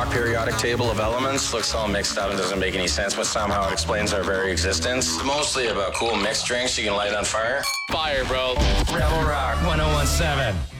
periodic table of elements. Looks all mixed up and doesn't make any sense, but somehow it explains our very existence. It's mostly about cool mixed drinks you can light on fire. Fire, bro. Rebel Rock 1017.